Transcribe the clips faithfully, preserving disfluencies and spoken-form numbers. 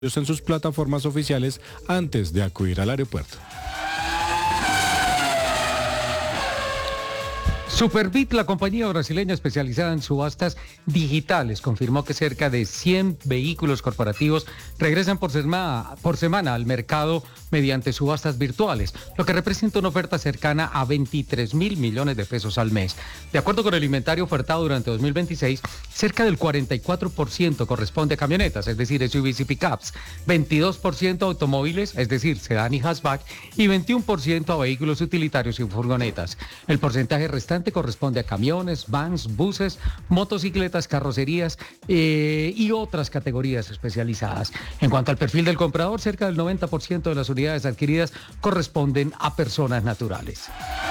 en sus plataformas oficiales antes de acudir al aeropuerto. Superbit, la compañía brasileña especializada en subastas digitales, confirmó que cerca de cien vehículos corporativos regresan por semana, por semana al mercado mediante subastas virtuales, lo que representa una oferta cercana a veintitrés mil millones de pesos al mes. De acuerdo con el inventario ofertado durante dos mil veintiséis, cerca del cuarenta y cuatro por ciento corresponde a camionetas, es decir, S U Vs y pickups, veintidós por ciento a automóviles, es decir, sedán y hatchback, y veintiuno por ciento a vehículos utilitarios y furgonetas. El porcentaje restante corresponde a camiones, vans, buses, motocicletas, carrocerías eh, y otras categorías especializadas. En cuanto al perfil del comprador, cerca del noventa por ciento de las unidades adquiridas corresponden a personas naturales.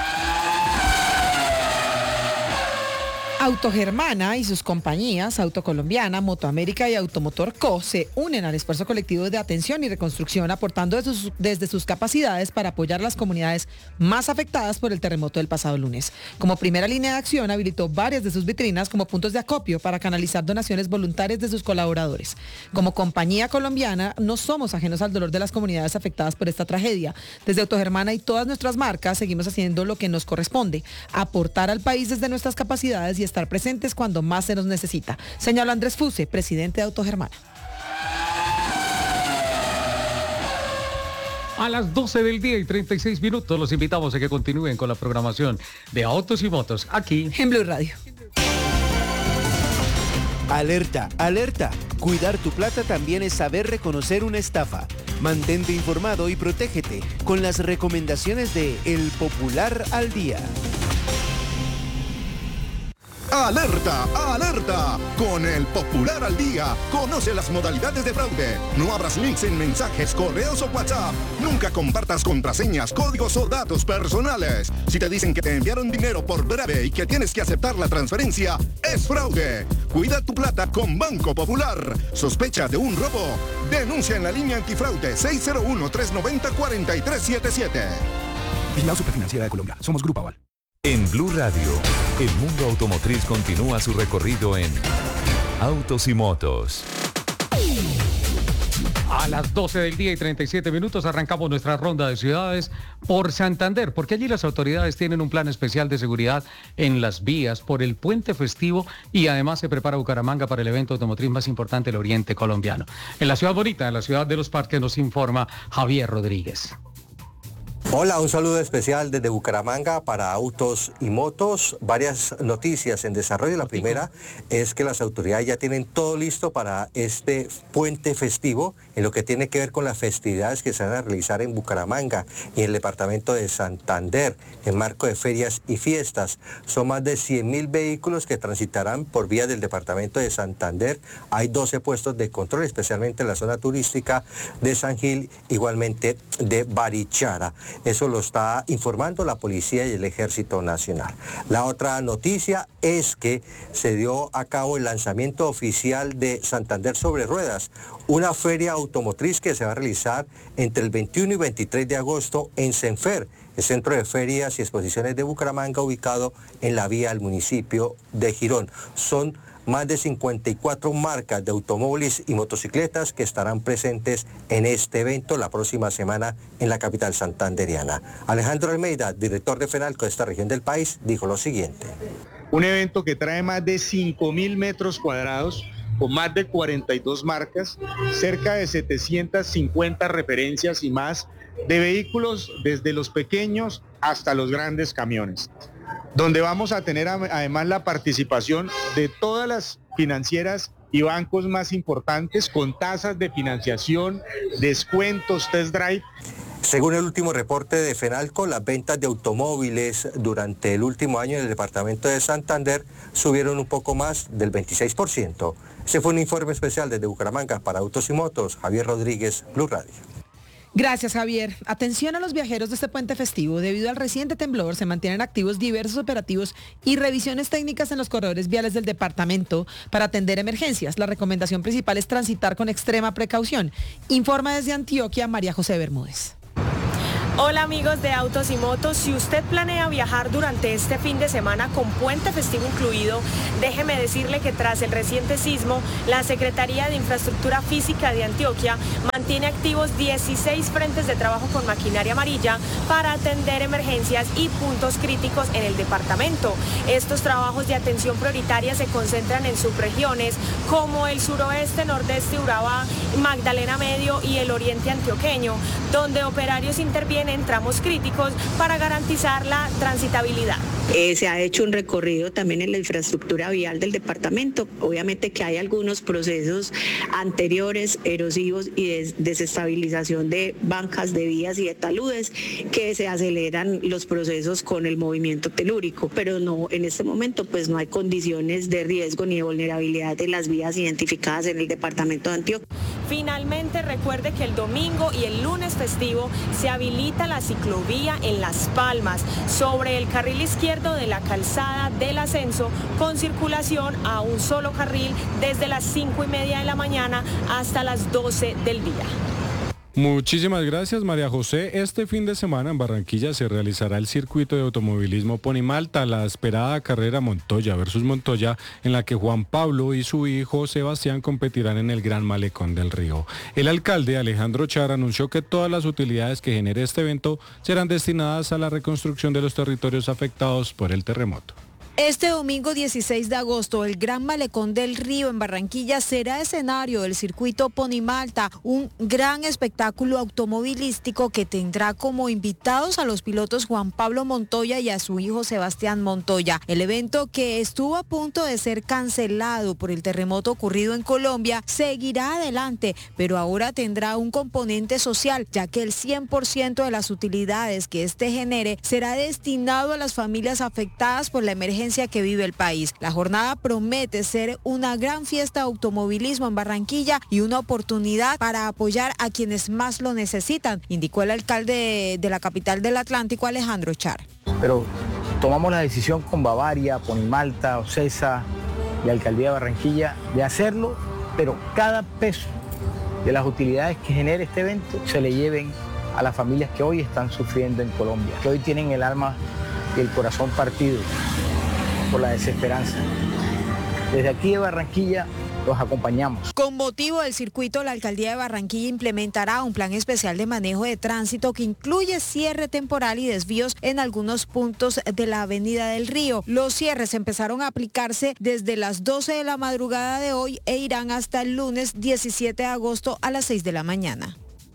Autogermana y sus compañías Autocolombiana, Motoamérica y Automotor Co. se unen al esfuerzo colectivo de atención y reconstrucción, aportando desde sus, desde sus capacidades para apoyar a las comunidades más afectadas por el terremoto del pasado lunes. Como primera línea de acción, habilitó varias de sus vitrinas como puntos de acopio para canalizar donaciones voluntarias de sus colaboradores. Como compañía colombiana, no somos ajenos al dolor de las comunidades afectadas por esta tragedia. Desde Autogermana y todas nuestras marcas seguimos haciendo lo que nos corresponde, aportar al país desde nuestras capacidades y estar presentes cuando más se nos necesita, señaló Andrés Fuse, presidente de Autogermana. A las doce del día y treinta y seis minutos los invitamos a que continúen con la programación de Autos y Motos aquí en Blue Radio. Alerta, alerta. Cuidar tu plata también es saber reconocer una estafa. Mantente informado y protégete con las recomendaciones de El Popular al Día. ¡Alerta! ¡Alerta! Con El Popular al Día, conoce las modalidades de fraude. No abras links en mensajes, correos o WhatsApp. Nunca compartas contraseñas, códigos o datos personales. Si te dicen que te enviaron dinero por breve y que tienes que aceptar la transferencia, es fraude. Cuida tu plata con Banco Popular. ¿Sospecha de un robo? Denuncia en la línea antifraude seis cero uno, tres nueve cero, cuatro tres siete siete. Vigilado Superfinanciera de Colombia. Somos Grupo Aval. En Blue Radio, el mundo automotriz continúa su recorrido en Autos y Motos. A las doce del día y treinta y siete minutos arrancamos nuestra ronda de ciudades por Santander, porque allí las autoridades tienen un plan especial de seguridad en las vías por el puente festivo y además se prepara Bucaramanga para el evento automotriz más importante del oriente colombiano. En la ciudad bonita, en la ciudad de los parques, nos informa Javier Rodríguez. Hola, un saludo especial desde Bucaramanga para Autos y Motos. Varias noticias en desarrollo. La primera es que las autoridades ya tienen todo listo para este puente festivo en lo que tiene que ver con las festividades que se van a realizar en Bucaramanga y en el departamento de Santander en marco de ferias y fiestas. Son más de cien mil vehículos que transitarán por vías del departamento de Santander. Hay doce puestos de control, especialmente en la zona turística de San Gil, igualmente de Barichara. Eso lo está informando la Policía y el Ejército Nacional. La otra noticia es que se dio a cabo el lanzamiento oficial de Santander sobre Ruedas, una feria automotriz que se va a realizar entre el veintiuno y veintitrés de agosto en Senfer, el Centro de Ferias y Exposiciones de Bucaramanga, ubicado en la vía al municipio de Girón. Son más de cincuenta y cuatro marcas de automóviles y motocicletas que estarán presentes en este evento la próxima semana en la capital santanderiana. Alejandro Almeida, director de FENALCO de esta región del país, dijo lo siguiente. Un evento que trae más de cinco mil metros cuadrados, con más de cuarenta y dos marcas, cerca de setecientas cincuenta referencias y más de vehículos desde los pequeños hasta los grandes camiones, donde vamos a tener además la participación de todas las financieras y bancos más importantes con tasas de financiación, descuentos, test drive. Según el último reporte de FENALCO, las ventas de automóviles durante el último año en el departamento de Santander subieron un poco más del veintiséis por ciento. Ese fue un informe especial desde Bucaramanga para Autos y Motos. Javier Rodríguez, Blue Radio. Gracias, Javier. Atención a los viajeros de este puente festivo. Debido al reciente temblor, se mantienen activos diversos operativos y revisiones técnicas en los corredores viales del departamento para atender emergencias. La recomendación principal es transitar con extrema precaución. Informa desde Antioquia María José Bermúdez. Hola amigos de Autos y Motos, si usted planea viajar durante este fin de semana con puente festivo incluido, déjeme decirle que tras el reciente sismo, la Secretaría de Infraestructura Física de Antioquia mantiene activos dieciséis frentes de trabajo con maquinaria amarilla para atender emergencias y puntos críticos en el departamento. Estos trabajos de atención prioritaria se concentran en subregiones como el suroeste, nordeste, Urabá, Magdalena Medio y el oriente antioqueño, donde operarios intervienen en tramos críticos para garantizar la transitabilidad. Eh, se ha hecho un recorrido también en la infraestructura vial del departamento. Obviamente que hay algunos procesos anteriores, erosivos y de desestabilización de bancas de vías y de taludes que se aceleran los procesos con el movimiento telúrico, pero no, en este momento pues no hay condiciones de riesgo ni de vulnerabilidad de las vías identificadas en el departamento de Antioquia. Finalmente, recuerde que el domingo y el lunes festivo se habilita la ciclovía en Las Palmas sobre el carril izquierdo de la calzada del Ascenso con circulación a un solo carril desde las cinco y media de la mañana hasta las doce del día. Muchísimas gracias, María José. Este fin de semana en Barranquilla se realizará el circuito de automovilismo Ponimalta, la esperada carrera Montoya versus Montoya, en la que Juan Pablo y su hijo Sebastián competirán en el Gran Malecón del Río. El alcalde Alejandro Char anunció que todas las utilidades que genere este evento serán destinadas a la reconstrucción de los territorios afectados por el terremoto. Este domingo dieciséis de agosto, el Gran Malecón del Río en Barranquilla será escenario del circuito Ponimalta, un gran espectáculo automovilístico que tendrá como invitados a los pilotos Juan Pablo Montoya y a su hijo Sebastián Montoya. El evento, que estuvo a punto de ser cancelado por el terremoto ocurrido en Colombia, seguirá adelante, pero ahora tendrá un componente social, ya que el cien por ciento de las utilidades que este genere será destinado a las familias afectadas por la emergencia que vive el país. La jornada promete ser una gran fiesta de automovilismo en Barranquilla y una oportunidad para apoyar a quienes más lo necesitan, indicó el alcalde de la capital del Atlántico, Alejandro Char. Pero tomamos la decisión con Bavaria, Ponimalta, Ocesa y Alcaldía de Barranquilla de hacerlo, pero cada peso de las utilidades que genere este evento se le lleven a las familias que hoy están sufriendo en Colombia, que hoy tienen el alma y el corazón partido por la desesperanza. Desde aquí de Barranquilla los acompañamos. Con motivo del circuito, la Alcaldía de Barranquilla implementará un plan especial de manejo de tránsito que incluye cierre temporal y desvíos en algunos puntos de la Avenida del Río. Los cierres empezaron a aplicarse desde las doce de la madrugada de hoy e irán hasta el lunes diecisiete de agosto a las seis de la mañana.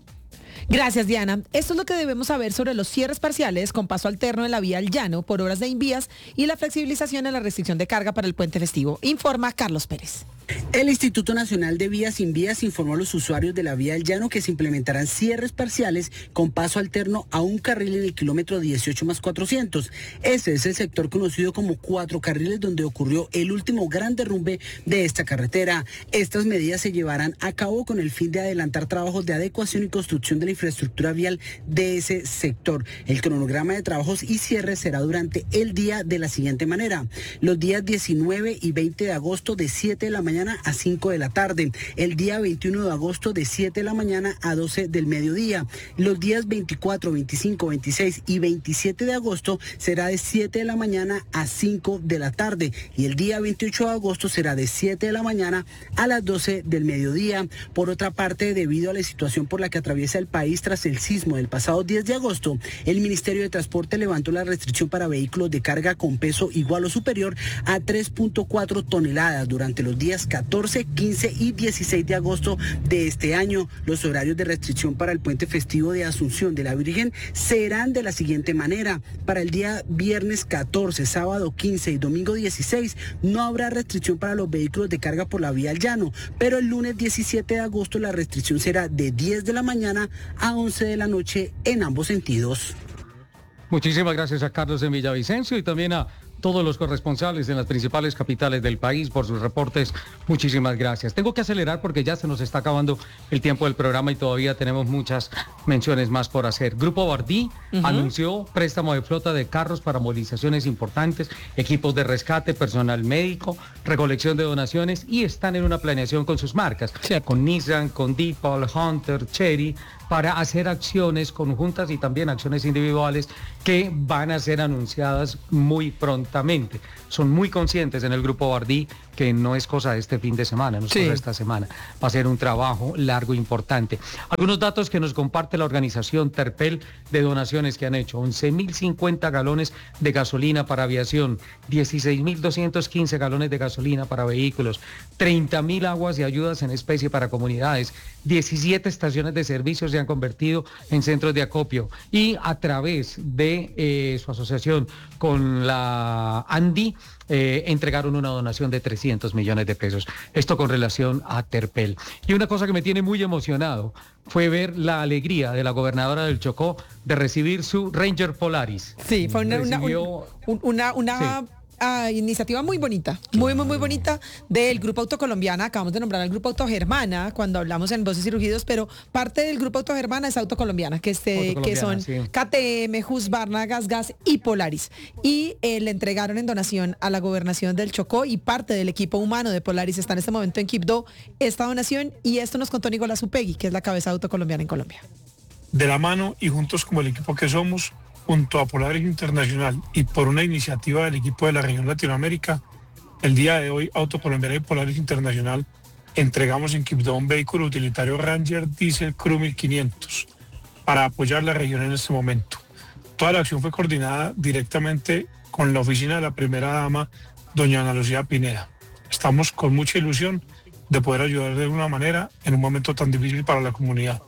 Gracias, Diana. Esto es lo que debemos saber sobre los cierres parciales con paso alterno en la vía al llano por horas de invías y la flexibilización en la restricción de carga para el puente festivo. Informa Carlos Pérez. El Instituto Nacional de Vías Sin Vías informó a los usuarios de la vía del llano que se implementarán cierres parciales con paso alterno a un carril en el kilómetro dieciocho más cuatrocientos. Ese es el sector conocido como Cuatro Carriles, donde ocurrió el último gran derrumbe de esta carretera. Estas medidas se llevarán a cabo con el fin de adelantar trabajos de adecuación y construcción de la infraestructura vial de ese sector. El cronograma de trabajos y cierres será durante el día de la siguiente manera: los días diecinueve y veinte de agosto de siete de la mañana a cinco de la tarde, el día veintiuno de agosto de siete de la mañana a doce del mediodía, los días veinticuatro, veinticinco, veintiséis y veintisiete de agosto será de siete de la mañana a cinco de la tarde y el día veintiocho de agosto será de siete de la mañana a las doce del mediodía. Por otra parte, debido a la situación por la que atraviesa el país tras el sismo del pasado diez de agosto, el Ministerio de Transporte levantó la restricción para vehículos de carga con peso igual o superior a tres punto cuatro toneladas durante los días catorce, quince y dieciséis de agosto de este año. Los horarios de restricción para el puente festivo de Asunción de la Virgen serán de la siguiente manera: para el día viernes catorce, sábado quince y domingo dieciséis no habrá restricción para los vehículos de carga por la vía al llano, pero el lunes diecisiete de agosto la restricción será de diez de la mañana a once de la noche en ambos sentidos. Muchísimas gracias a Carlos en Villavicencio y también a todos los corresponsales en las principales capitales del país por sus reportes. Muchísimas gracias. Tengo que acelerar porque ya se nos está acabando el tiempo del programa y todavía tenemos muchas menciones más por hacer. Grupo Bardí uh-huh. anunció préstamo de flota de carros para movilizaciones importantes, equipos de rescate, personal médico, recolección de donaciones y están en una planeación con sus marcas, sí. con Nissan, con Deepal, Hunter, Chery, para hacer acciones conjuntas y también acciones individuales que van a ser anunciadas muy prontamente. Son muy conscientes en el Grupo Bardí que no es cosa de este fin de semana, no es Sí. cosa de esta semana. Va a ser un trabajo largo e importante. Algunos datos que nos comparte la organización Terpel de donaciones que han hecho. once mil cincuenta galones de gasolina para aviación, dieciséis mil doscientos quince galones de gasolina para vehículos, treinta mil aguas y ayudas en especie para comunidades, diecisiete estaciones de servicio se han convertido en centros de acopio y a través de eh, su asociación con la ANDI eh, entregaron una donación de trescientos millones de pesos. Esto con relación a Terpel. Y una cosa que me tiene muy emocionado fue ver la alegría de la gobernadora del Chocó de recibir su Ranger Polaris. Sí, fue una, una, Recibió- un- una, una ah, iniciativa muy bonita, muy, muy, muy bonita del Grupo Autocolombiana. Acabamos de nombrar al Grupo Autogermana cuando hablamos en Voces y Rugidos, pero parte del Grupo Autogermana es Autocolombiana, que, este, que son Autocolombiana, sí. K T M, Husqvarna, Gas Gas y Polaris. Y eh, le entregaron en donación a la gobernación del Chocó y parte del equipo humano de Polaris está en este momento en Quibdó esta donación y esto nos contó Nicolás Upegui, que es la cabeza de Autocolombiana en Colombia. De la mano y juntos como el equipo que somos, junto a Polaris Internacional y por una iniciativa del equipo de la región Latinoamérica, el día de hoy Autocolombiana y Polaris Internacional entregamos en Quibdó un vehículo utilitario Ranger Diesel Crew mil quinientos para apoyar la región en este momento. Toda la acción fue coordinada directamente con la oficina de la primera dama, doña Ana Lucía Pineda. Estamos con mucha ilusión de poder ayudar de alguna manera en un momento tan difícil para la comunidad.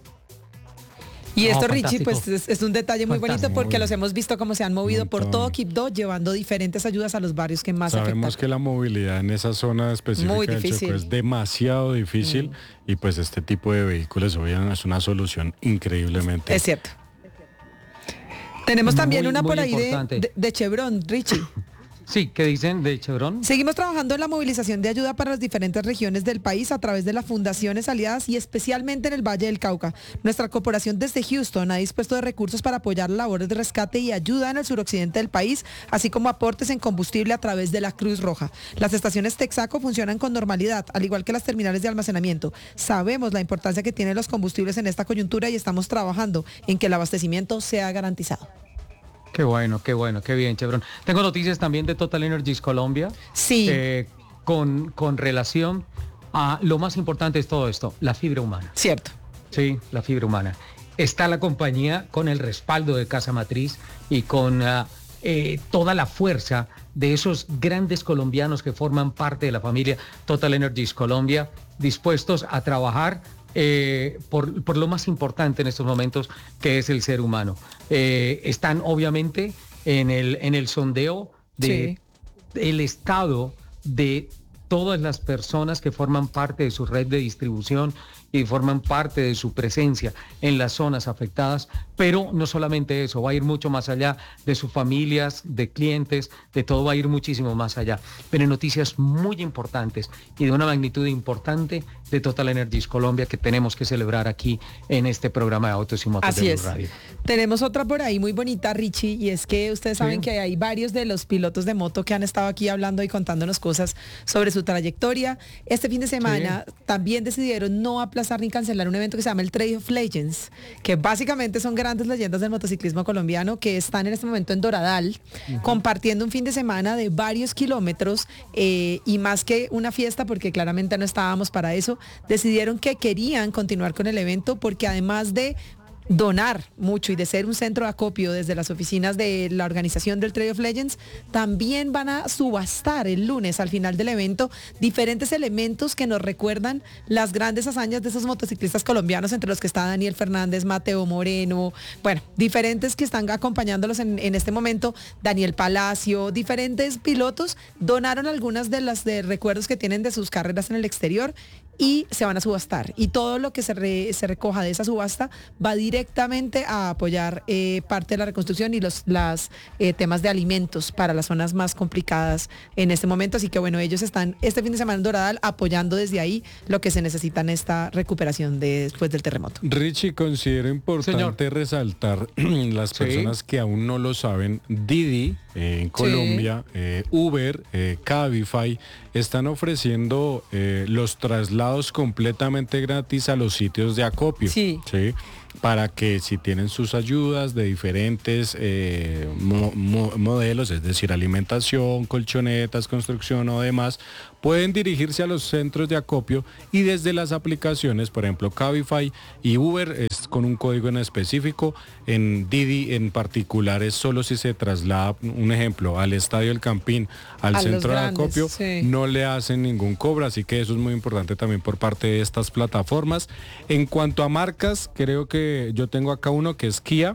Y No, esto, Richie, fantástico. pues es, es un detalle muy Fantástico. bonito porque los hemos visto cómo se han movido por Montón. todo Quibdó llevando diferentes ayudas a los barrios que más Sabemos afectan. que la movilidad en esa zona específica Muy del difícil. Chocó es demasiado difícil y pues este tipo de vehículos obviamente es una solución increíblemente. Es cierto. Tenemos también Muy, una muy por ahí de, importante. de, de Chevron, Richie. Sí, ¿qué dicen de Chevron? Seguimos trabajando en la movilización de ayuda para las diferentes regiones del país a través de las fundaciones aliadas y especialmente en el Valle del Cauca. Nuestra corporación desde Houston ha dispuesto de recursos para apoyar labores de rescate y ayuda en el suroccidente del país, así como aportes en combustible a través de la Cruz Roja. Las estaciones Texaco funcionan con normalidad, al igual que las terminales de almacenamiento. Sabemos la importancia que tienen los combustibles en esta coyuntura y estamos trabajando en que el abastecimiento sea garantizado. Qué bueno, qué bueno, qué bien, Chevron. Tengo noticias también de Total Energies Colombia. Sí. eh, con, con relación a lo más importante es todo esto, la fibra humana. Cierto. Sí, la fibra humana. Está la compañía con el respaldo de Casa Matriz y con uh, eh, toda la fuerza de esos grandes colombianos que forman parte de la familia Total Energies Colombia, dispuestos a trabajar Eh, por, por lo más importante en estos momentos, que es el ser humano. Eh, están obviamente en el, en el sondeo de el estado de todas las personas que forman parte de su red de distribución y forman parte de su presencia en las zonas afectadas, pero no solamente eso, va a ir mucho más allá de sus familias, de clientes, de todo va a ir muchísimo más allá. Pero noticias muy importantes y de una magnitud importante de Total Energies Colombia que tenemos que celebrar aquí en este programa de Autos y Motos Así de es. Blue Radio. Tenemos otra por ahí muy bonita, Richie, y es que ustedes saben Sí. que hay varios de los pilotos de moto que han estado aquí hablando y contándonos cosas sobre su trayectoria. Este fin de semana también decidieron no aplazar ni cancelar un evento que se llama el Trail of Legends, que básicamente son grandes leyendas del motociclismo colombiano que están en este momento en Doradal, Ujú. compartiendo un fin de semana de varios kilómetros eh, y más que una fiesta, porque claramente no estábamos para eso, decidieron que querían continuar con el evento porque además de donar mucho y de ser un centro de acopio desde las oficinas de la organización del Trail of Legends, también van a subastar el lunes al final del evento diferentes elementos que nos recuerdan las grandes hazañas de esos motociclistas colombianos, entre los que está Daniel Fernández, Mateo Moreno, bueno, diferentes que están acompañándolos en, en este momento, Daniel Palacio, diferentes pilotos donaron algunas de las de recuerdos que tienen de sus carreras en el exterior y se van a subastar. Y todo lo que se, re- se recoja de esa subasta va directamente a apoyar eh, parte de la reconstrucción y los las, eh, temas de alimentos para las zonas más complicadas en este momento. Así que bueno, ellos están este fin de semana en Doradal apoyando desde ahí lo que se necesita en esta recuperación de- después del terremoto. Richie, considero importante resaltar las Sí. personas que aún no lo saben. Didi eh, en Colombia, eh, Uber, eh, Cabify están ofreciendo eh, los traslados conectados completamente gratis a los sitios de acopio. Sí. ¿Sí? Para que si tienen sus ayudas de diferentes eh, mo mo modelos, es decir, alimentación, colchonetas, construcción o demás, pueden dirigirse a los centros de acopio y desde las aplicaciones, por ejemplo, Cabify y Uber, es con un código en específico. En Didi en particular es solo si se traslada, un ejemplo, al Estadio El Campín, al A centro los de grandes, acopio, sí. no le hacen ningún cobro, así que eso es muy importante también por parte de estas plataformas. En cuanto a marcas, creo que yo tengo acá uno que es Kia,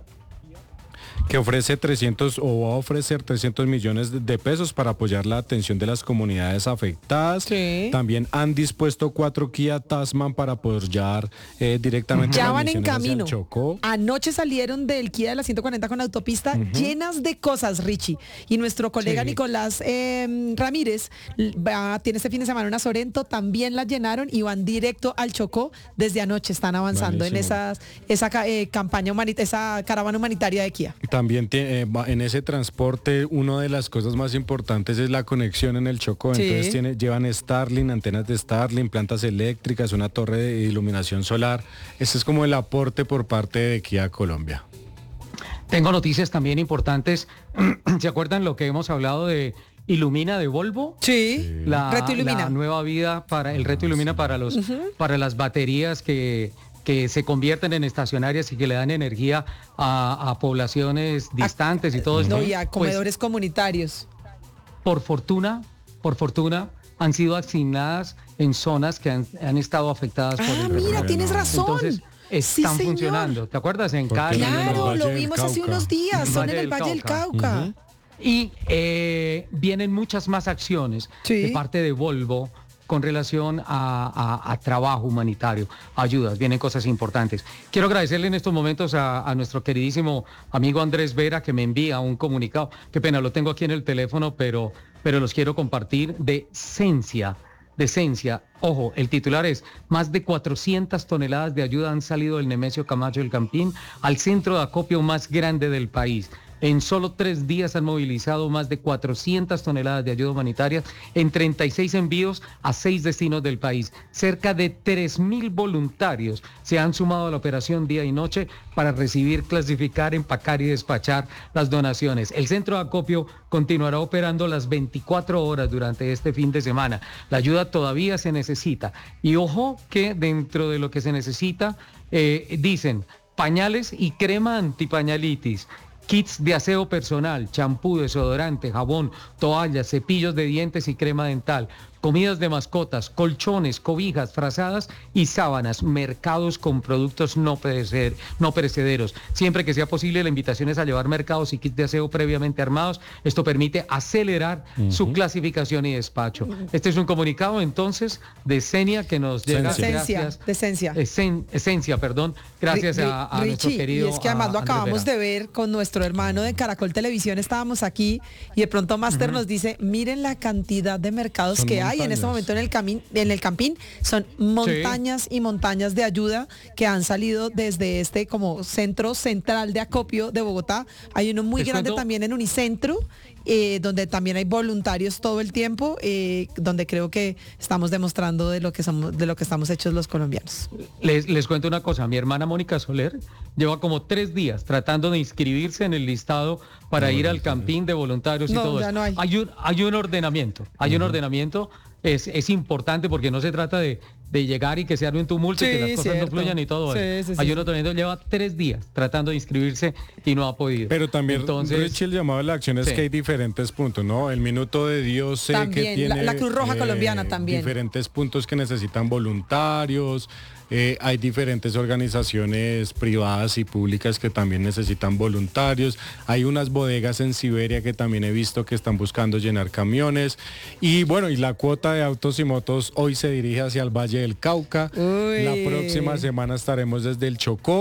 que ofrece trescientos o va a ofrecer trescientos millones de pesos para apoyar la atención de las comunidades afectadas. Sí. También han dispuesto cuatro Kia Tasman para apoyar eh, directamente Ya las van en misiones hacia el camino. Chocó. Anoche salieron del Kia de la ciento cuarenta con autopista Ujú. llenas de cosas, Richie. Y nuestro colega Sí. Nicolás eh, Ramírez l- va, tiene este fin de semana una Sorento, también la llenaron y van directo al Chocó. Desde anoche están avanzando en Buenísimo. esas, esa ca- eh, campaña humanitaria, esa caravana humanitaria de Kia. También tiene, eh, va- en ese transporte una de las cosas más importantes es la conexión en el Chocó. Sí. Entonces tiene, llevan Starlink, antenas de Starlink, plantas eléctricas, una torre de iluminación solar. Ese es como el aporte por parte de Kia Colombia. Tengo noticias también importantes. ¿Se acuerdan lo que hemos hablado de Ilumina de Volvo? Sí. La, Reto Ilumina. la nueva vida para el reto Ilumina para los Ujú. para las baterías que que se convierten en estacionarias y que le dan energía a, a poblaciones distantes y todo esto. No, y a Pues, comedores comunitarios. por fortuna, por fortuna, han sido asignadas en zonas que han, han estado afectadas por Ah, el mira, reto. tienes razón. Entonces, Sí, están señor. funcionando. ¿Te acuerdas? En Porque Cali. en el Claro, Valle lo del vimos hace Cauca. unos días, son en el Valle del Cauca. Ujú. Y eh, vienen muchas más acciones Sí. de parte de Volvo con relación a, a- a trabajo humanitario, ayudas, vienen cosas importantes. Quiero agradecerle en estos momentos a, a nuestro queridísimo amigo Andrés Vera que me envía un comunicado. Qué pena, lo tengo aquí en el teléfono, pero, pero los quiero compartir de Cencia. De Cencia. Ojo, el titular es: más de cuatrocientas toneladas de ayuda han salido del Nemesio Camacho del Campín al centro de acopio más grande del país. En solo tres días han movilizado más de cuatrocientas toneladas de ayuda humanitaria en treinta y seis envíos a seis destinos del país. Cerca de tres mil voluntarios se han sumado a la operación día y noche para recibir, clasificar, empacar y despachar las donaciones. El centro de acopio continuará operando las veinticuatro horas durante este fin de semana. La ayuda todavía se necesita. Y ojo que dentro de lo que se necesita, eh, dicen pañales y crema antipañalitis, kits de aseo personal, champú, desodorante, jabón, toallas, cepillos de dientes y crema dental, comidas de mascotas, colchones, cobijas, frazadas y sábanas, mercados con productos no, perecer, no perecederos. Siempre que sea posible, la invitación es a llevar mercados y kits de aseo previamente armados. Esto permite acelerar uh-huh. su clasificación y despacho. Este es un comunicado entonces de Cenia que nos llega Esencia, gracias. de Esencia. Esen, esencia, perdón, gracias Ri- a, a Richie, nuestro querido. y es que además a, lo Andrés acabamos Vera. de ver con nuestro hermano de Caracol Televisión, estábamos aquí y de pronto Master Ujú. nos dice, miren la cantidad de mercados Son que hay en este montañas. momento en el camín, en el Campín, son montañas y montañas de ayuda que han salido desde este como centro central de acopio de Bogotá. Hay uno muy Les grande cuento- también en Unicentro, eh, donde también hay voluntarios todo el tiempo, eh, donde creo que estamos demostrando de lo que somos, de lo que estamos hechos los colombianos. Les, les cuento una cosa, mi hermana Mónica Soler lleva como tres días tratando de inscribirse en el listado para ir al campín de voluntarios y No, todo ya eso. no hay. un, hay un ordenamiento, hay un ordenamiento, es, es importante porque no se trata de, de llegar y que se arme un tumulto y que Sí, las cosas cierto. no fluyan y todo Sí, eso. sí, sí, Hay sí. un ordenamiento, lleva tres días tratando de inscribirse y no ha podido. Pero también, Entonces, Richie, el llamado a la acción es sí. que hay diferentes puntos, ¿no? El Minuto de Dios sé También, que la- tiene... la Cruz Roja colombiana también. Diferentes puntos que necesitan voluntarios, eh, hay diferentes organizaciones privadas y públicas que también necesitan voluntarios, hay unas bodegas en Siberia que también he visto que están buscando llenar camiones, y bueno, y la cuota de autos y motos hoy se dirige hacia el Valle del Cauca. Uy. La próxima semana estaremos desde el Chocó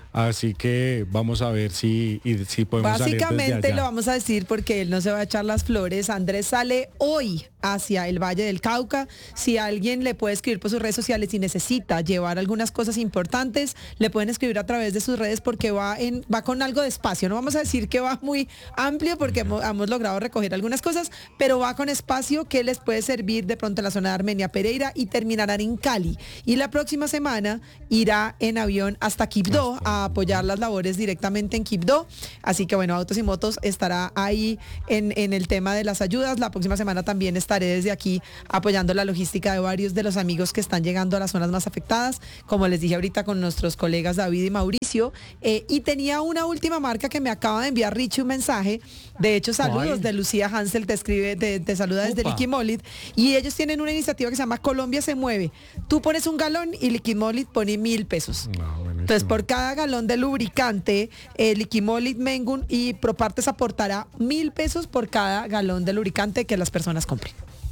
Así que vamos a ver si, y, si podemos salir desde Básicamente allá. lo vamos a decir porque él no se va a echar las flores. Andrés sale hoy hacia el Valle del Cauca. Si alguien le puede escribir por sus redes sociales y necesita llevar algunas cosas importantes, le pueden escribir a través de sus redes porque va en va con algo de espacio. No vamos a decir que va muy amplio porque hemos, hemos logrado recoger algunas cosas, pero va con espacio que les puede servir de pronto en la zona de Armenia, Pereira, y terminarán en Cali. Y la próxima semana irá en avión hasta Quibdó a apoyar las labores directamente en Quibdó. Así que bueno, Autos y Motos estará ahí en, en el tema de las ayudas. La próxima semana también estaré desde aquí apoyando la logística de varios de los amigos que están llegando a las zonas más afectadas, como les dije ahorita con nuestros colegas David y Mauricio. Eh, y tenía una última marca que me acaba de enviar Richie un mensaje. De hecho, saludos Ay. de Lucía Hansel, te escribe, te, te saluda desde Upa. Liquimolit. Y ellos tienen una iniciativa que se llama Colombia se mueve. Tú pones un galón y Liquimolit pone mil pesos. Entonces, por cada galón de lubricante, eh, Liquimolit, Mengun y Propartes aportará mil pesos por cada galón de lubricante que las personas compren.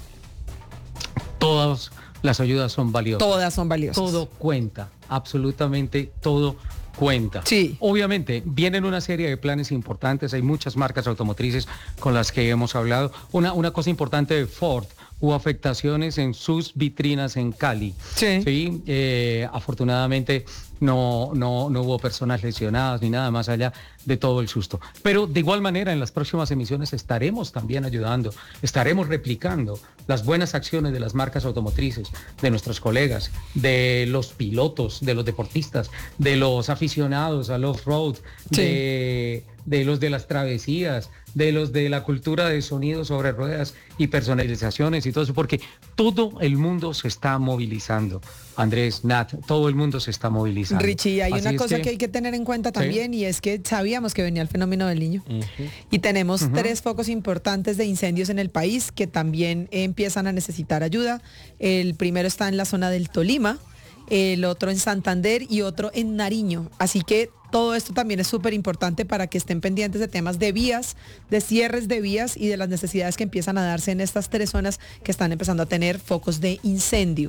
Todas las ayudas son valiosas. Todas son valiosas. Todo cuenta, absolutamente todo cuenta. Sí. Obviamente, vienen una serie de planes importantes, hay muchas marcas automotrices con las que hemos hablado. Una, una cosa importante de Ford, hubo afectaciones en sus vitrinas en Cali. Sí. ¿Sí? Eh, afortunadamente no, no, no hubo personas lesionadas ni nada más allá de todo el susto. Pero de igual manera en las próximas emisiones estaremos también ayudando, estaremos replicando las buenas acciones de las marcas automotrices, de nuestros colegas, de los pilotos, de los deportistas, de los aficionados al off-road, Sí. de, de los de las travesías, de los de la cultura de sonido sobre ruedas y personalizaciones y todo eso, porque todo el mundo se está movilizando. Andrés, Nat, todo el mundo se está movilizando. Richie, hay Así una es cosa que- que hay que tener en cuenta Sí. también, y es que sabíamos que venía el fenómeno del niño. Y tenemos Ujú. tres focos importantes de incendios en el país que también empiezan a necesitar ayuda. El primero está en la zona del Tolima, el otro en Santander y otro en Nariño. Así que todo esto también es súper importante para que estén pendientes de temas de vías, de cierres de vías y de las necesidades que empiezan a darse en estas tres zonas que están empezando a tener focos de incendio,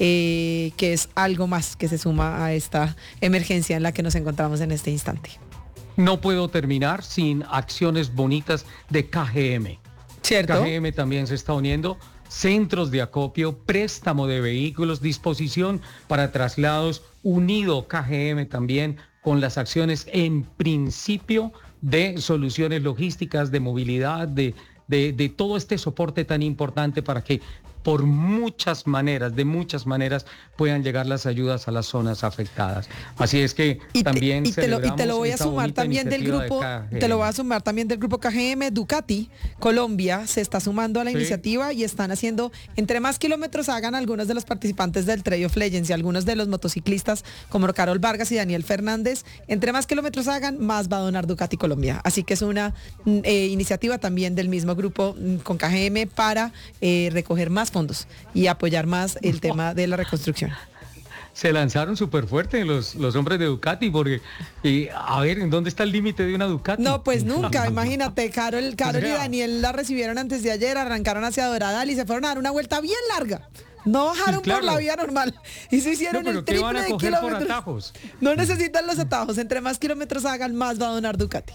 eh, que es algo más que se suma a esta emergencia en la que nos encontramos en este instante. No puedo terminar sin acciones bonitas de K G M. ¿Cierto? K G M también se está uniendo. Centros de acopio, préstamo de vehículos, disposición para traslados, unido K G M también con las acciones en principio de soluciones logísticas, de movilidad, de, de, de todo este soporte tan importante para que por muchas maneras, de muchas maneras, puedan llegar las ayudas a las zonas afectadas. Así es que Y te, también y te lo, y te celebramos lo voy a esta sumar bonita también del iniciativa de grupo, K G M. te lo voy a sumar también del grupo K G M. Ducati Colombia se está sumando a la Sí. iniciativa y están haciendo, entre más kilómetros hagan algunos de los participantes del Trail of Legends y algunos de los motociclistas como Carol Vargas y Daniel Fernández, entre más kilómetros hagan, más va a donar Ducati Colombia. Así que es una mm, eh, iniciativa también del mismo grupo mm, con K G M para eh, recoger más fondos y apoyar más el tema de la reconstrucción. Se lanzaron súper fuerte los, los hombres de Ducati porque, y, a ver, ¿en dónde está el límite de una Ducati? No, pues nunca, imagínate, Carol, Carol y Daniel la recibieron antes de ayer, arrancaron hacia Doradal y se fueron a dar una vuelta bien larga. No bajaron Claro. por la vía normal y se hicieron No, pero el ¿qué van triple a de coger por kilómetros. atajos? No necesitan los atajos, entre más kilómetros hagan, más va a donar Ducati.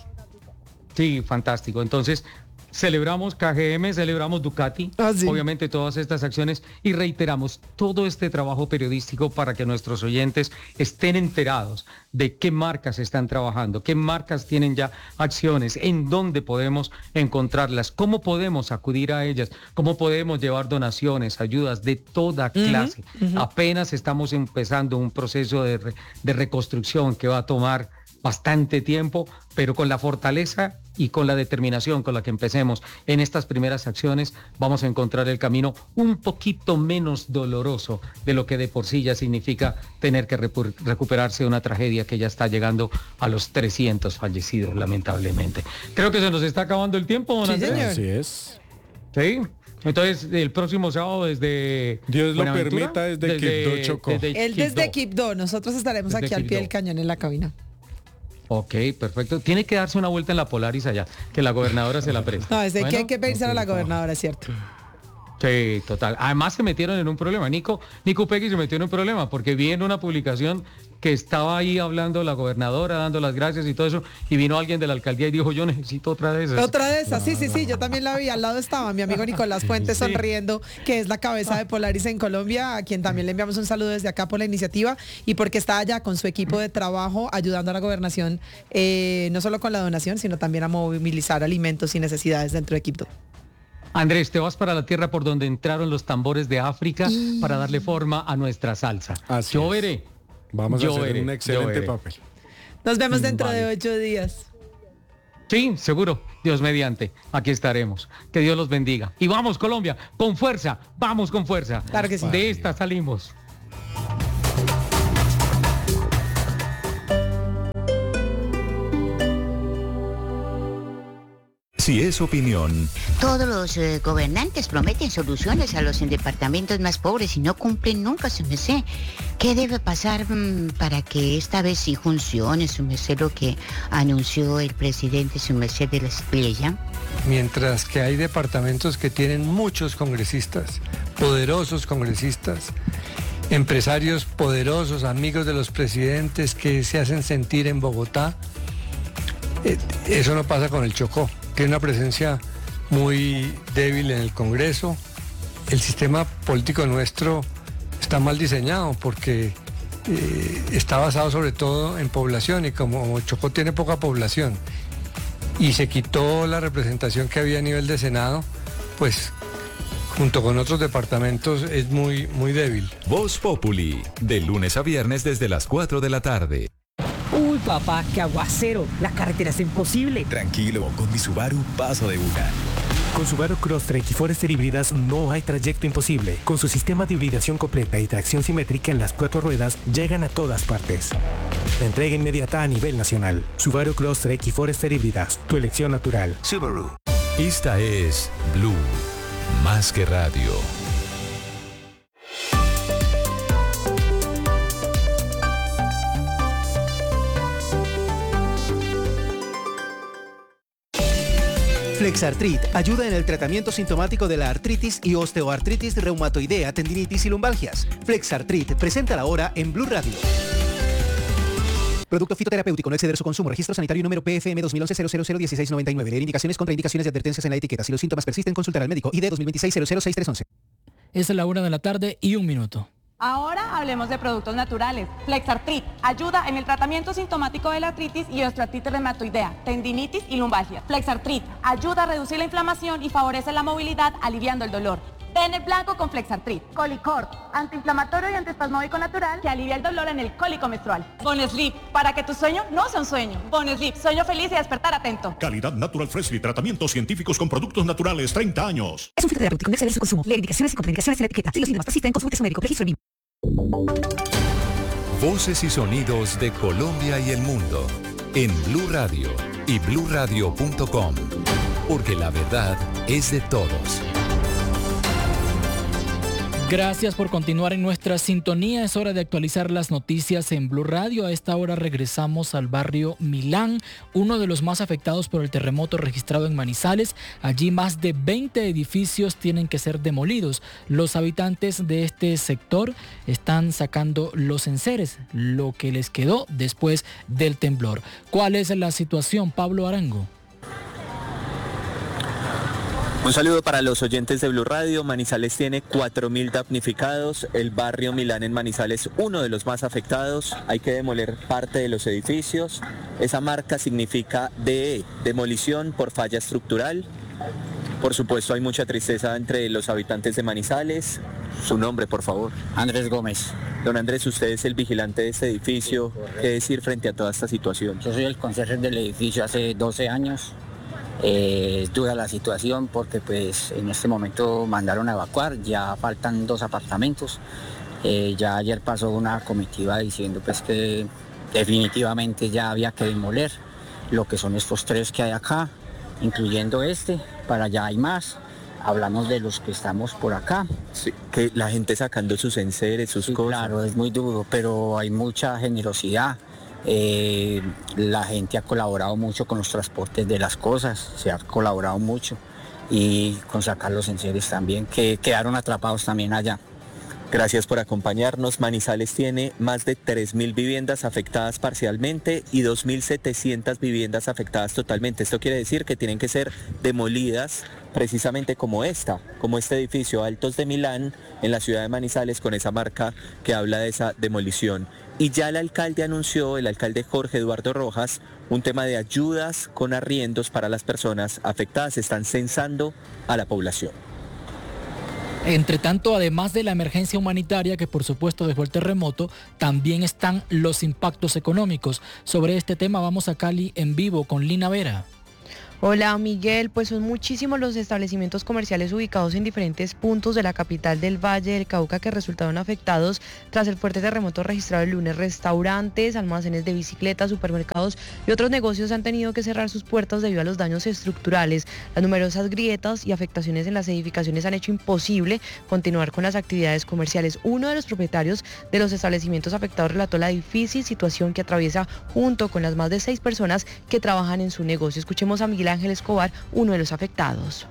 Sí, fantástico. Entonces, celebramos K G M, celebramos Ducati, Ah, sí. obviamente todas estas acciones y reiteramos todo este trabajo periodístico para que nuestros oyentes estén enterados de qué marcas están trabajando, qué marcas tienen ya acciones, en dónde podemos encontrarlas, cómo podemos acudir a ellas, cómo podemos llevar donaciones, ayudas de toda Ujú, clase. ujú. Apenas estamos empezando un proceso de, re- de reconstrucción que va a tomar bastante tiempo, pero con la fortaleza y con la determinación con la que empecemos en estas primeras acciones, vamos a encontrar el camino un poquito menos doloroso de lo que de por sí ya significa tener que repu- recuperarse de una tragedia que ya está llegando a los trescientos fallecidos, lamentablemente. Creo que se nos está acabando el tiempo, don Sí, Andrés. señor. Así es. Sí. Entonces, el próximo sábado desde Dios lo Buenaventura, permita, desde Quibdó, Chocó. desde Él desde Quibdó. Quibdó, nosotros estaremos Desde aquí al pie Quibdó. del cañón en la cabina. Ok, perfecto. Tiene que darse una vuelta en la Polaris allá, que la gobernadora se la presta. No, desde que Bueno, hay que pensar a la gobernadora, es cierto. Sí, total. Además se metieron en un problema. Nico, Nico Peggy se metió en un problema porque vi en una publicación que estaba ahí hablando la gobernadora, dando las gracias y todo eso, y vino alguien de la alcaldía y dijo, yo necesito otra de esas. Otra de esas, sí, sí, sí, yo también la vi, al lado estaba mi amigo Nicolás Fuentes Sí. sonriendo, que es la cabeza de Polaris en Colombia, a quien también le enviamos un saludo desde acá por la iniciativa y porque está allá con su equipo de trabajo ayudando a la gobernación, eh, no solo con la donación, sino también a movilizar alimentos y necesidades dentro de Quibdó. Andrés, te vas para la tierra por donde entraron los tambores de África y... para darle forma a nuestra salsa. Así yo es. veré. Vamos yo a hacer veré, un excelente veré. papel. Nos vemos dentro Vale. de ocho días. Sí, seguro, Dios mediante, aquí estaremos. Que Dios los bendiga. Y vamos, Colombia, con fuerza, vamos con fuerza. Claro que sí. De esta salimos. Si es opinión, Todos los eh, gobernantes prometen soluciones a los departamentos más pobres y no cumplen nunca, su merced. ¿Qué debe pasar mm, para que esta vez sí funcione, su merced, lo que anunció el presidente, su merced, de la Esplella? Mientras que hay departamentos que tienen muchos congresistas, poderosos congresistas, empresarios poderosos, amigos de los presidentes que se hacen sentir en Bogotá, eh, eso no pasa con el Chocó. Tiene una presencia muy débil en el Congreso. El sistema político nuestro está mal diseñado porque eh, está basado sobre todo en población y como Chocó tiene poca población y se quitó la representación que había a nivel de Senado, pues junto con otros departamentos es muy, muy débil. Voz Populi, de lunes a viernes desde las cuatro de la tarde. Uy, papá, qué aguacero. La carretera es imposible. Tranquilo, con mi Subaru paso de una. Con Subaru Crosstrek y Forester híbridas no hay trayecto imposible. Con su sistema de hibridación completa y tracción simétrica en las cuatro ruedas, llegan a todas partes. La entrega inmediata a nivel nacional. Subaru Crosstrek y Forester híbridas, tu elección natural. Subaru. Esta es Blue, más que radio. Flexartrit ayuda en el tratamiento sintomático de la artritis y osteoartritis reumatoidea, tendinitis y lumbalgias. Flexartrit presenta la hora en Blue Radio. Producto fitoterapéutico, no exceder su consumo. Registro sanitario número P F M dos mil once cero cero cero dieciséis noventa y nueve. Leer indicaciones, contraindicaciones y advertencias en la etiqueta. Si los síntomas persisten, consultar al médico. I D dos mil veintiséis cero cero seis tres once. Es la una de la tarde y un minuto. Ahora hablemos de productos naturales. Flexartrit ayuda en el tratamiento sintomático de la artritis y osteoartritis reumatoidea, tendinitis y lumbalgia. Flexartrit ayuda a reducir la inflamación y favorece la movilidad, aliviando el dolor. Ten el blanco con Flexartrit. Colicor, antiinflamatorio y antiespasmódico natural que alivia el dolor en el cólico menstrual. Bonesleep, para que tu sueño no sea un sueño. Bonesleep, sueño feliz y despertar atento. Calidad Natural Freshly, tratamientos científicos con productos naturales, treinta años. Es un fitoterapéutico, no exceder su consumo. Leer indicaciones y contraindicaciones en la etiqueta. Si los síntomas persisten, consulte a su médico. Registro B I M. Voces y sonidos de Colombia y el mundo en Blue Radio y blue radio punto com, porque la verdad es de todos. Gracias por continuar en nuestra sintonía. Es hora de actualizar las noticias en Blue Radio. A esta hora regresamos al barrio Milán, uno de los más afectados por el terremoto registrado en Manizales. Allí más de veinte edificios tienen que ser demolidos. Los habitantes de este sector están sacando los enseres, lo que les quedó después del temblor. ¿Cuál es la situación, Pablo Arango? Un saludo para los oyentes de Blue Radio. Manizales tiene cuatro mil damnificados. El barrio Milán en Manizales, uno de los más afectados. Hay que demoler parte de los edificios. Esa marca significa D E, demolición por falla estructural. Por supuesto, hay mucha tristeza entre los habitantes de Manizales. Su nombre, por favor. Andrés Gómez. Don Andrés, usted es el vigilante de este edificio. ¿Qué decir frente a toda esta situación? Yo soy el conserje del edificio hace doce años. Eh, es dura la situación porque pues en este momento mandaron a evacuar, ya faltan dos apartamentos. Eh, ya ayer pasó una comitiva diciendo pues que definitivamente ya había que demoler lo que son estos tres que hay acá, incluyendo este, para allá hay más. Hablamos de los que estamos por acá. Sí, que la gente sacando sus enseres, sus sí, cosas. Claro, es muy duro, pero hay mucha generosidad. Eh, la gente ha colaborado mucho con los transportes de las cosas, se ha colaborado mucho y con sacar los enseres también, que quedaron atrapados también allá. Gracias por acompañarnos. Manizales tiene más de tres mil viviendas afectadas parcialmente y dos mil setecientas viviendas afectadas totalmente. Esto quiere decir que tienen que ser demolidas precisamente como esta, como este edificio Altos de Milán en la ciudad de Manizales, con esa marca que habla de esa demolición. Y ya el alcalde anunció, el alcalde Jorge Eduardo Rojas, un tema de ayudas con arriendos para las personas afectadas. Están censando a la población. Entre tanto, además de la emergencia humanitaria que por supuesto dejó el terremoto, también están los impactos económicos. Sobre este tema vamos a Cali en vivo con Lina Vera. Hola Miguel, pues son muchísimos los establecimientos comerciales ubicados en diferentes puntos de la capital del Valle del Cauca que resultaron afectados tras el fuerte terremoto registrado el lunes. Restaurantes, almacenes de bicicletas, supermercados y otros negocios han tenido que cerrar sus puertas debido a los daños estructurales. Las numerosas grietas y afectaciones en las edificaciones han hecho imposible continuar con las actividades comerciales. Uno de los propietarios de los establecimientos afectados relató la difícil situación que atraviesa junto con las más de seis personas que trabajan en su negocio. Escuchemos a Miguel Ángel Escobar, uno de los afectados.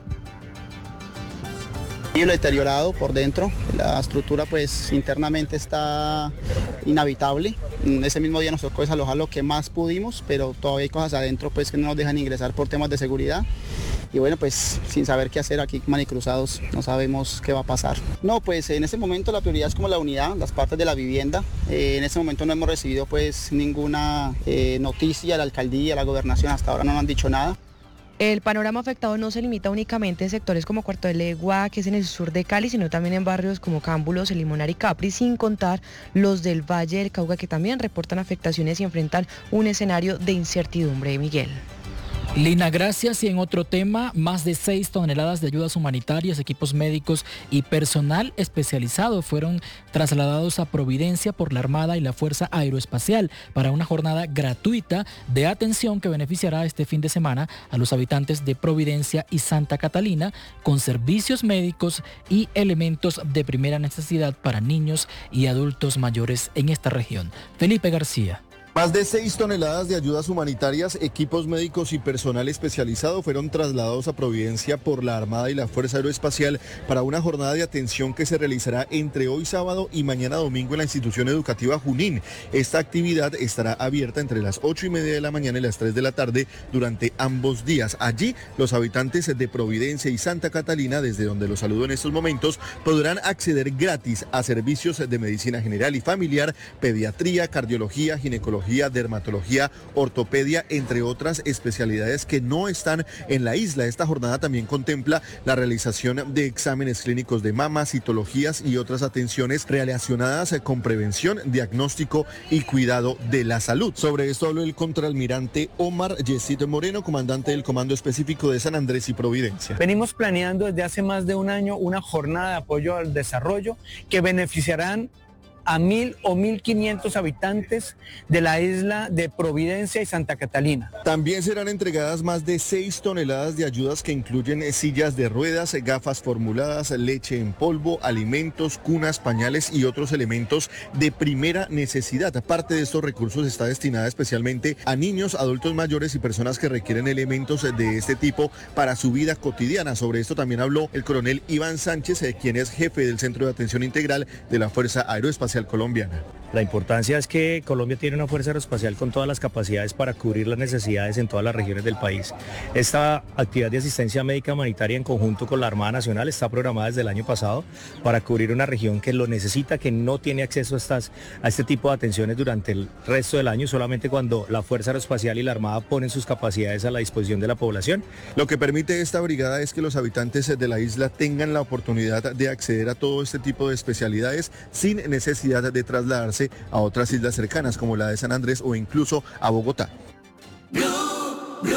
Y lo deteriorado por dentro, la estructura pues internamente está inhabitable. Ese mismo día nos tocó desalojar lo que más pudimos, pero todavía hay cosas adentro pues que no nos dejan ingresar por temas de seguridad. Y bueno, pues sin saber qué hacer aquí manicruzados, no sabemos qué va a pasar. No, pues en este momento la prioridad es como la unidad, las partes de la vivienda. Eh, en este momento no hemos recibido pues ninguna eh, noticia de la alcaldía, la gobernación, hasta ahora no nos han dicho nada. El panorama afectado no se limita únicamente en sectores como Cuarto de Legua, que es en el sur de Cali, sino también en barrios como Cámbulos, El Limonar y Capri, sin contar los del Valle del Cauca, que también reportan afectaciones y enfrentan un escenario de incertidumbre. Miguel. Lina, gracias. Y en otro tema, más de seis toneladas de ayudas humanitarias, equipos médicos y personal especializado fueron trasladados a Providencia por la Armada y la Fuerza Aeroespacial para una jornada gratuita de atención que beneficiará este fin de semana a los habitantes de Providencia y Santa Catalina con servicios médicos y elementos de primera necesidad para niños y adultos mayores en esta región. Felipe García. Más de seis toneladas de ayudas humanitarias, equipos médicos y personal especializado fueron trasladados a Providencia por la Armada y la Fuerza Aeroespacial para una jornada de atención que se realizará entre hoy sábado y mañana domingo en la institución educativa Junín. Esta actividad estará abierta entre las ocho y media de la mañana y las tres de la tarde durante ambos días. Allí, los habitantes de Providencia y Santa Catalina, desde donde los saludo en estos momentos, podrán acceder gratis a servicios de medicina general y familiar, pediatría, cardiología, ginecología, dermatología, ortopedia, entre otras especialidades que no están en la isla. Esta jornada también contempla la realización de exámenes clínicos de mama, citologías y otras atenciones relacionadas con prevención, diagnóstico y cuidado de la salud. Sobre esto habló el contraalmirante Omar Yesid Moreno, comandante del Comando Específico de San Andrés y Providencia. Venimos planeando desde hace más de un año una jornada de apoyo al desarrollo que beneficiarán a mil o mil quinientos habitantes de la isla de Providencia y Santa Catalina. También serán entregadas más de seis toneladas de ayudas que incluyen sillas de ruedas, gafas formuladas, leche en polvo, alimentos, cunas, pañales y otros elementos de primera necesidad. Parte de estos recursos está destinada especialmente a niños, adultos mayores y personas que requieren elementos de este tipo para su vida cotidiana. Sobre esto también habló el coronel Iván Sánchez, quien es jefe del Centro de Atención Integral de la Fuerza Aeroespacial colombiana. La importancia es que Colombia tiene una fuerza aeroespacial con todas las capacidades para cubrir las necesidades en todas las regiones del país. Esta actividad de asistencia médica humanitaria en conjunto con la Armada Nacional está programada desde el año pasado para cubrir una región que lo necesita, que no tiene acceso a, estas, a este tipo de atenciones durante el resto del año, solamente cuando la Fuerza Aeroespacial y la Armada ponen sus capacidades a la disposición de la población. Lo que permite esta brigada es que los habitantes de la isla tengan la oportunidad de acceder a todo este tipo de especialidades sin necesidad de trasladarse a otras islas cercanas como la de San Andrés o incluso a Bogotá. Blue, Blue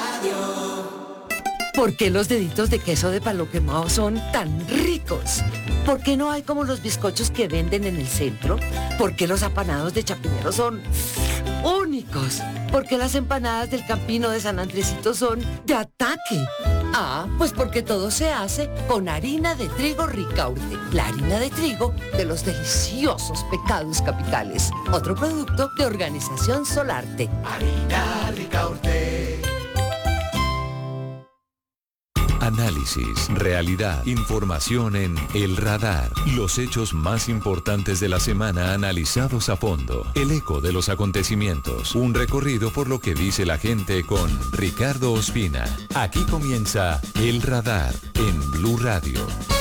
Radio. ¿Por qué los deditos de queso de palo quemado son tan ricos? ¿Por qué no hay como los bizcochos que venden en el centro? ¿Por qué los apanados de Chapinero son únicos? ¿Por qué las empanadas del Campino de San Andresito son de ataque? Ah, pues porque todo se hace con harina de trigo Ricaurte, la harina de trigo de los deliciosos pecados capitales. Otro producto de Organización Solarte. Harina Ricaurte. Análisis, realidad, información en El Radar. Los hechos más importantes de la semana analizados a fondo. El eco de los acontecimientos. Un recorrido por lo que dice la gente con Ricardo Ospina. Aquí comienza El Radar en Blue Radio.